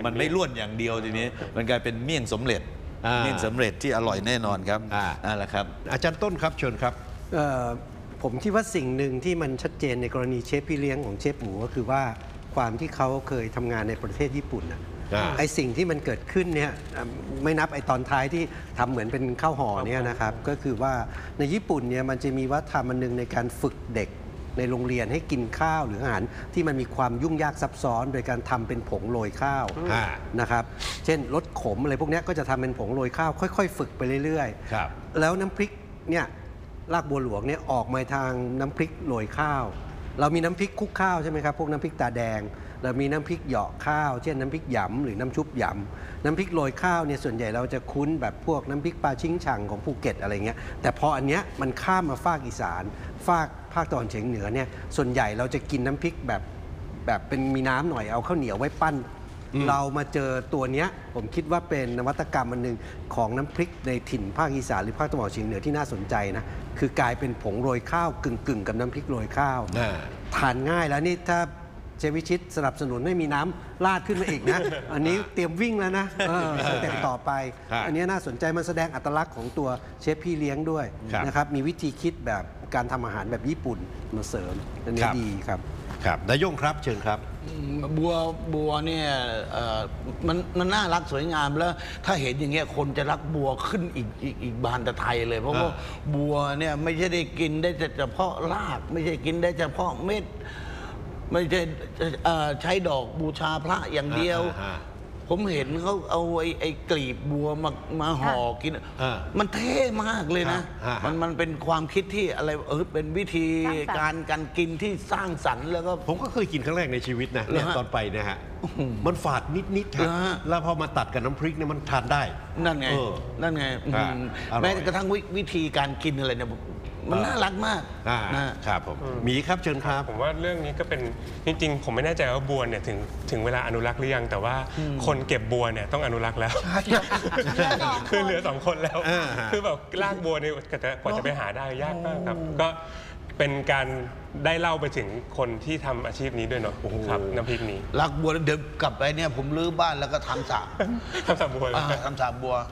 มันไม่ล้วนอย่างเดียวทีนี้มันกลายเป็นเมี่ยงสำเร็จที่อร่อยแน่นอนครับนั่นแหละครับอาจารย์ต้นครับเชิญครับผมคิดว่าสิ่งหนึ่งที่มันชัดเจนในกรณีเชฟพี่เลี้ยงของเชฟหมูก็คือว่าความที่เขาเคยทำงานในประเทศญี่ปุ่นไอสิ่งที่มันเกิดขึ้นเนี่ยไม่นับไอตอนท้ายที่ทำเหมือนเป็นข้าวห่อเนี่ยนะครับก็คือว่าในญี่ปุ่นเนี่ยมันจะมีวัฒนธรรมอันหนึ่งในการฝึกเด็กในโรงเรียนให้กินข้าวหรืออาหารที่มันมีความยุ่งยากซับซ้อนโดยการทำเป็นผงโรยข้าวนะครับเช่นรสขมอะไรพวกนี้ก็จะทำเป็นผงโรยข้าวค่อยๆฝึกไปเรื่อยๆแล้วน้ำพริกเนี่ยรากบัวหลวงเนี่ยออกมาทางน้ำพริกโรยข้าวเรามีน้ำพริกคลุกข้าวใช่ไหมครับพวกน้ำพริกตาแดงเรามีน้ำพริกเหยาะข้าวเช่นน้ำพริกหยำหรือน้ำชุบหยำน้ำพริกโรยข้าวเนี่ยส่วนใหญ่เราจะคุ้นแบบพวกน้ำพริกปลาชิงฉังของภูเก็ตอะไรเงี้ยแต่พออันเนี้ยมันข้ามมาภาคอีสานภาคตะวันออกเฉียงเหนือเนี่ยส่วนใหญ่เราจะกินน้ำพริกแบบเป็นมีน้ำหน่อยเอาข้าวเหนียวไว้ปั้นเรามาเจอตัวเนี้ยผมคิดว่าเป็นนวัตกรรมอันหนึ่งของน้ำพริกในถิ่นภาคอีสานหรือภาคตะวันออกเฉียงเหนือที่น่าสนใจนะคือกลายเป็นผงโรยข้าวกึ่งกับน้ำพริกโรยข้าวทานง่ายแล้วนี่ถ้าเชฟวิชิตสนับสนุนให้มีน้ำราดขึ้นมาอีกนะอันนี้เตรียมวิ่งแล้วนะสเต็ปต่อไปอันนี้น่าสนใจมันแสดงอัตลักษณ์ของตัวเชฟพี่เลี้ยงด้วยนะครับมีวิธีคิดแบบการทำอาหารแบบญี่ปุ่นมาเสริมอันนี้ดีครับครับนายงครับเชิญครับบัวเนี่ยมันน่ารักสวยงามแล้วถ้าเห็นอย่างเงี้ยคนจะรักบัวขึ้นอีกบานตะไทยเลยเพราะว่าบัวเนี่ยไม่ใช่ได้กินได้เฉพาะรากไม่ใช่กินได้เฉพาะเม็ดไม่ใช่ใช้ดอกบูชาพระอย่างเดียวผมเห็นเขาเอาไอ้กลีบบัวมาห่อกินมันเท่มากเลยนะมันเป็นความคิดที่อะไรเป็นวิธีการกินที่สร้างสรรค์แล้วก็ผมก็เคยกินครั้งแรกในชีวิตนะเนี่ยตอนไปนะฮะมันฝาดนิดๆแล้วพอมาตัดกับน้ำพริกเนี่ยมันทานได้นั่นไงแม้กระทั่งวิธีการกินอะไรเนี่ยมันน่ารักมากครับผมมีครับเชิญครับผมว่าเรื่องนี้ก็เป็นจริงๆผมไม่แน่ใจว่าบัวเนี่ยถึงเวลาอนุรักษ์หรือยังแต่ว่าคนเก็บบัวเนี่ยต้องอนุรักษ์แล้วคือเหลือ2 คนแล้วคือแบบรากบัวเนี่ยกว่าจะไปหาได้ยากมากครับก็เป็นการได้เล่าไปถึงคนที่ทำอาชีพนี้ด้วยเนาะครับน้ำพริกนี้รากบัวเดินกลับไปเนี่ยผมรื้อบ้านแล้วก็ทำสระบัวทำสระบัว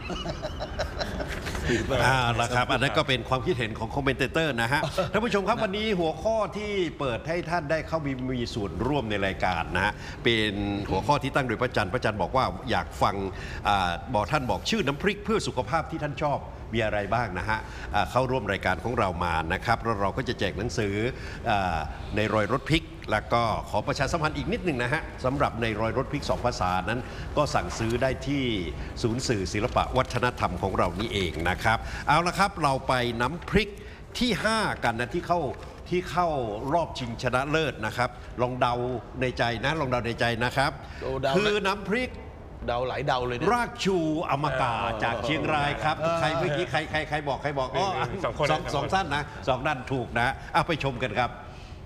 ละครับอันนั้นก็เป็นความคิดเห็นของคอมเมนเตอร์นะฮะท่านผู้ชมครับวันนี้หัวข้อที่เปิดให้ท่านได้เข้ามีส่วนร่วมในรายการนะฮะเป็นหัวข้อที่ตั้งโดยพระจันทร์บอกว่าอยากฟังท่านบอกชื่อน้ำพริกเพื่อสุขภาพที่ท่านชอบมีอะไรบ้างนะฮะเข้าร่วมรายการของเรามานะครับแล้วเราก็จะแจกหนังสือในรอยรถพริกแล้วก็ขอประชาสัมพันธ์อีกนิดหนึ่งนะฮะสำหรับในรอยรถพริก2 ภาษานั้นก็สั่งซื้อได้ที่ศูนย์สื่อศิลปะวัฒนธรรมของเรานี่เองนะครับเอาละครับเราไปน้ำพริกที่5กันนะที่เข้ารอบชิงชนะเลิศนะครับลองเดาในใจนะลองเดาในใจนะครับคือน้ำพริกเดาหลายเดาเลยนะรากชูอมกาจากเชียงรายครับใครเมื่อกี้ใครบอกอ๋อสองท่านนะ2 ด้านถูกนะเอาไปชมกันครับ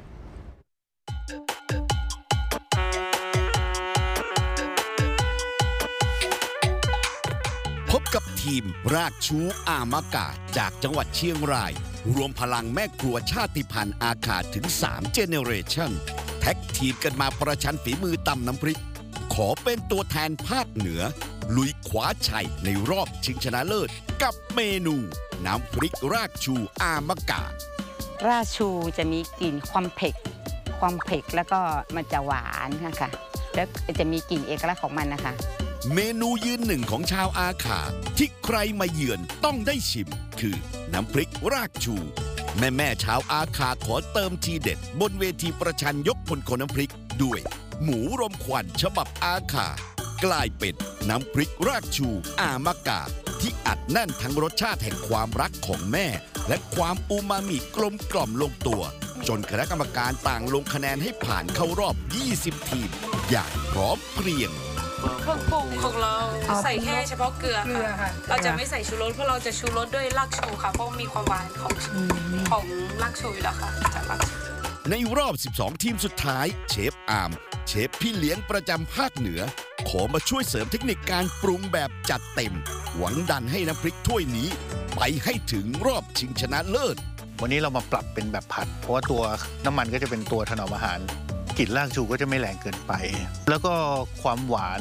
พบกับทีมรากชูอามากาจากจังหวัดเชียงรายรวมพลังแม่ครัวชาติพันธุ์อาขาถึง3 เจเนเรชั่นแท็กทีมกันมาประชันฝีมือตำน้ำพริกขอเป็นตัวแทนภาคเหนือลุยคว้าชัยในรอบชิงชนะเลิศกับเมนูน้ำพริกรากชูอามาการากชูจะมีกลิ่นความเผ็ดแล้วก็มันจะหวานค่ะแล้วจะมีกลิ่นเอกลักษณ์ของมันนะคะเมนูยืนหนึ่งของชาวอาขาที่ใครมาเยือนต้องได้ชิมคือน้ำพริกรากชูแม่ชาวอาขาขอเติมทีเด็ดบนเวทีประชันยกพลคนน้ำพริกด้วยหมูรมควันฉบับอาขากลายเป็นน้ำพริกรากชูอามากาที่อัดแน่นทั้งรสชาติแห่งความรักของแม่และความอูมามิกลมกล่อมลงตัวจนคณะกรรมการต่างลงคะแนนให้ผ่านเข้ารอบ20 ทีมอย่างพร้อมเพรียงเครื่องปรุงของเราใส่แค่เฉพาะเกลือค่ะเราจะไม่ใส่ชูรสเพราะเราจะชูรสด้วยรากชูค่ะเพราะมีความหวานของรากชูอยู่แล้วค่ะจากรากชูในรอบ12 ทีมสุดท้ายเชฟอาร์มเชฟพี่เลี้ยงประจำภาคเหนือขอมาช่วยเสริมเทคนิคการปรุงแบบจัดเต็มหวังดันให้น้ำพริกถ้วยนี้ไปให้ถึงรอบชิงชนะเลิศวันนี้เรามาปรับเป็นแบบผัดเพราะว่าตัวน้ำมันก็จะเป็นตัวถนอมอาหารกลิ่นรากชูก็จะไม่แรงเกินไปแล้วก็ความหวาน